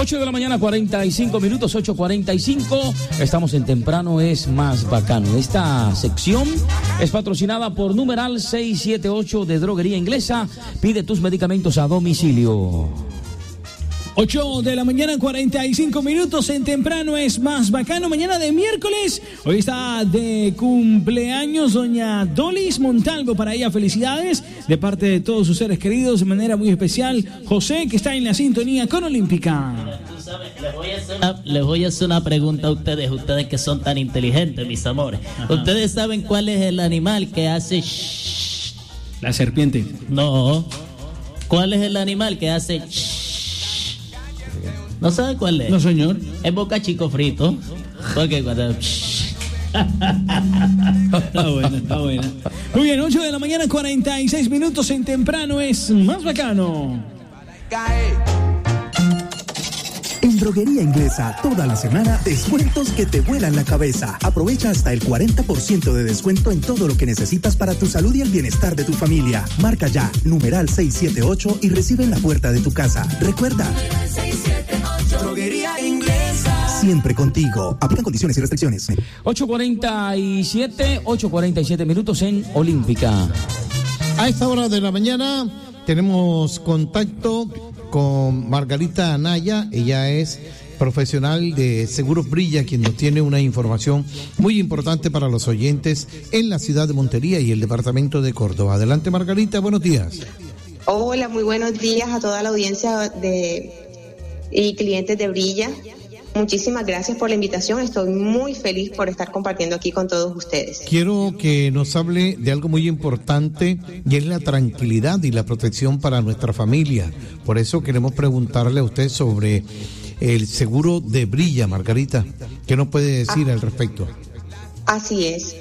8 de la mañana, 45 minutos, 8:45. Estamos en Temprano es Más Bacano. Esta sección es patrocinada por Numeral 678 de Droguería Inglesa. Pide tus medicamentos a domicilio. 8 de la mañana, 45 minutos en Temprano es Más Bacano. Mañana de miércoles. Hoy está de cumpleaños doña Dolis Montalvo. Para ella, felicidades de parte de todos sus seres queridos. De manera muy especial, José, que está en la sintonía con Olímpica. Les voy a hacer una pregunta a ustedes que son tan inteligentes, mis amores. Ajá. ¿Ustedes saben cuál es el animal que hace shh? La serpiente. No. ¿Cuál es el animal que hace shh? ¿No sabe cuál es? No, señor. Es Boca Chico frito. Porque cuando... Está buena. Muy bien, 8 de la mañana, 46 minutos en Temprano es Más Bacano. En Droguería Inglesa, toda la semana, descuentos que te vuelan la cabeza. Aprovecha hasta el 40% de descuento en todo lo que necesitas para tu salud y el bienestar de tu familia. Marca ya, numeral 678 y recibe en la puerta de tu casa. Recuerda, Droguería Inglesa. Siempre contigo. Aplican condiciones y restricciones. 8:47 minutos en Olímpica. A esta hora de la mañana tenemos contacto con Margarita Anaya. Ella es profesional de Seguros Brilla, quien nos tiene una información muy importante para los oyentes en la ciudad de Montería y el departamento de Córdoba. Adelante, Margarita, buenos días. Hola, muy buenos días a toda la audiencia y clientes de Brilla. Muchísimas gracias por la invitación. Estoy muy feliz por estar compartiendo aquí con todos ustedes. Quiero que nos hable de algo muy importante y es la tranquilidad y la protección para nuestra familia. Por eso queremos preguntarle a usted sobre el seguro de Brilla, Margarita. ¿Qué nos puede decir al respecto? Así es.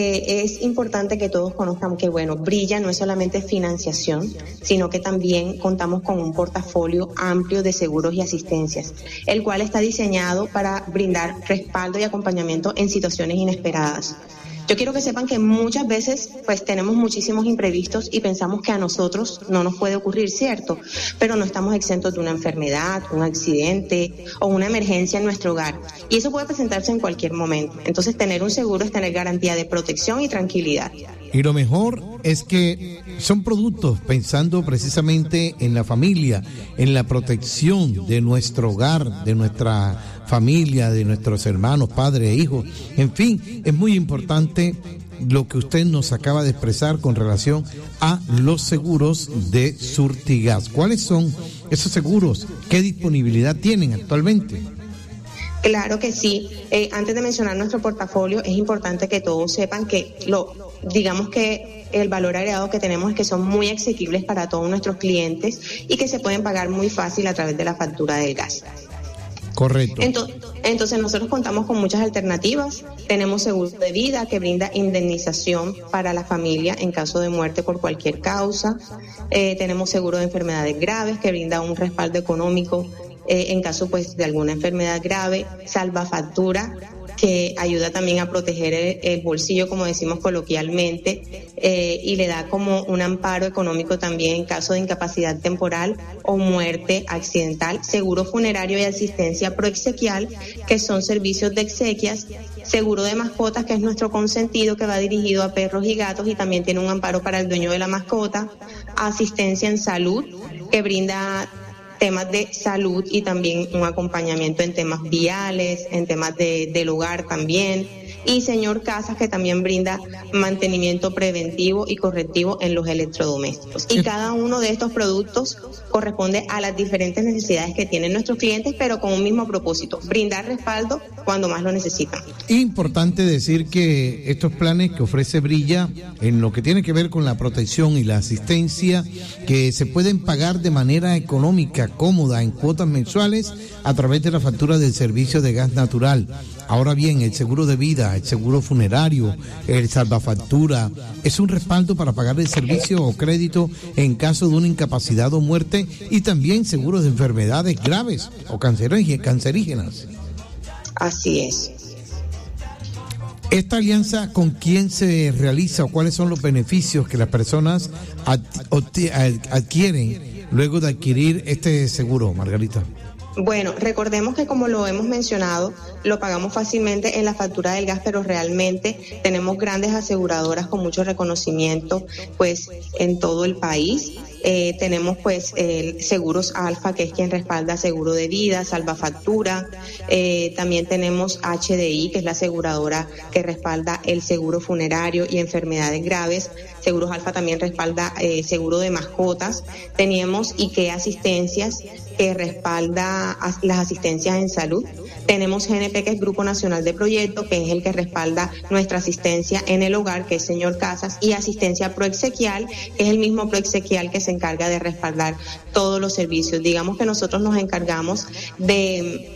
Es importante que todos conozcan que, Brilla no es solamente financiación, sino que también contamos con un portafolio amplio de seguros y asistencias, el cual está diseñado para brindar respaldo y acompañamiento en situaciones inesperadas. Yo quiero que sepan que muchas veces tenemos muchísimos imprevistos y pensamos que a nosotros no nos puede ocurrir, ¿cierto? Pero no estamos exentos de una enfermedad, un accidente o una emergencia en nuestro hogar. Y eso puede presentarse en cualquier momento. Entonces, tener un seguro es tener garantía de protección y tranquilidad. Y lo mejor es que son productos pensando precisamente en la familia, en la protección de nuestro hogar, de nuestra familia, de nuestros hermanos, padres e hijos. En fin, es muy importante lo que usted nos acaba de expresar con relación a los seguros de Surtigas. ¿Cuáles son esos seguros? ¿Qué disponibilidad tienen actualmente? Claro que sí. Antes de mencionar nuestro portafolio, es importante que todos sepan que digamos que el valor agregado que tenemos es que son muy asequibles para todos nuestros clientes y que se pueden pagar muy fácil a través de la factura del gas. Correcto. Entonces nosotros contamos con muchas alternativas. Tenemos seguro de vida que brinda indemnización para la familia en caso de muerte por cualquier causa. Tenemos seguro de enfermedades graves que brinda un respaldo económico en caso de alguna enfermedad grave. Salvafactura, que ayuda también a proteger el bolsillo, como decimos coloquialmente, y le da como un amparo económico también en caso de incapacidad temporal o muerte accidental. Seguro funerario y asistencia proexequial, que son servicios de exequias. Seguro de mascotas, que es nuestro consentido, que va dirigido a perros y gatos y también tiene un amparo para el dueño de la mascota. Asistencia en salud, que brinda temas de salud y también un acompañamiento en temas viales, en temas del hogar también. Y señor Casas, que también brinda mantenimiento preventivo y correctivo en los electrodomésticos. Y cada uno de estos productos corresponde a las diferentes necesidades que tienen nuestros clientes, pero con un mismo propósito: brindar respaldo cuando más lo necesitan. Importante decir que estos planes que ofrece Brilla, en lo que tiene que ver con la protección y la asistencia, que se pueden pagar de manera económica, cómoda, en cuotas mensuales, a través de la factura del servicio de gas natural. Ahora bien, el seguro de vida, el seguro funerario, el salvafactura, es un respaldo para pagar el servicio o crédito en caso de una incapacidad o muerte, y también seguros de enfermedades graves o cancerígenas. Así es. ¿Esta alianza con quién se realiza o cuáles son los beneficios que las personas adquieren luego de adquirir este seguro, Margarita? Bueno, recordemos que como lo hemos mencionado, lo pagamos fácilmente en la factura del gas, pero realmente tenemos grandes aseguradoras con mucho reconocimiento pues en todo el país. Tenemos pues Seguros Alfa, que es quien respalda seguro de vida, Salvafactura. También tenemos HDI, que es la aseguradora que respalda el seguro funerario y enfermedades graves. Seguros Alfa también respalda seguro de mascotas. Tenemos IKEA Asistencias, que respalda las asistencias en salud. Tenemos GNP, que es Grupo Nacional de Proyectos, que es el que respalda nuestra asistencia en el hogar, que es Señor Casas, y Asistencia Proexequial, que es el mismo Proexequial que se encarga de respaldar todos los servicios. Digamos que nosotros nos encargamos de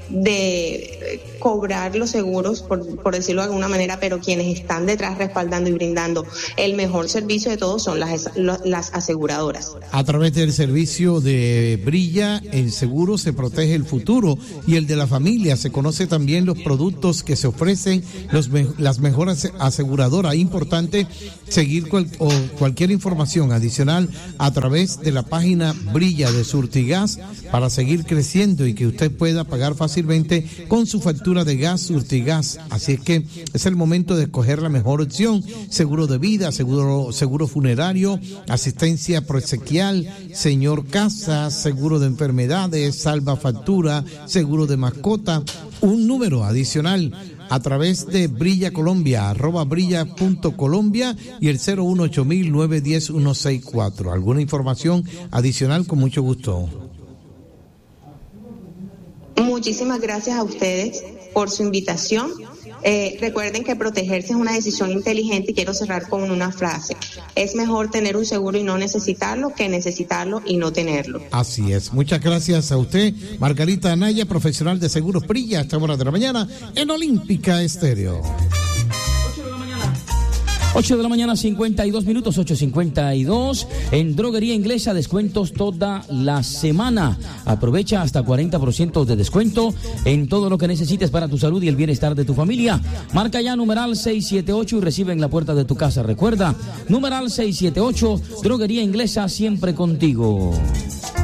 cobrar los seguros, por decirlo de alguna manera, pero quienes están detrás respaldando y brindando el mejor servicio de todos son las aseguradoras. A través del servicio de Brilla en Seguro se protege el futuro y el de la familia. Se conoce también los productos que se ofrecen las mejores aseguradoras. Importante seguir cualquier información adicional a través de la página Brilla de Surtigas para seguir creciendo y que usted pueda pagar fácilmente con su factura de gas Surtigas. Así es que es el momento de escoger la mejor opción: seguro de vida, seguro funerario, asistencia proexequial, Señor Casa, seguro de enfermedades, Salvafactura, seguro de mascota. Un número adicional a través de Brilla Colombia, @brilla.colombia, y el 018-910-164. ¿Alguna información adicional? Con mucho gusto. Muchísimas gracias a ustedes por su invitación. Recuerden que protegerse es una decisión inteligente, y quiero cerrar con una frase: es mejor tener un seguro y no necesitarlo que necesitarlo y no tenerlo. Así es. Muchas gracias a usted, Margarita Anaya, profesional de Seguros Brilla, a esta hora de la mañana en Olímpica Estéreo. 8 de la mañana, 52 minutos, 8:52. En Droguería Inglesa, descuentos toda la semana. Aprovecha hasta 40% de descuento en todo lo que necesites para tu salud y el bienestar de tu familia. Marca ya numeral 678 y recibe en la puerta de tu casa. Recuerda, numeral 678, Droguería Inglesa, siempre contigo.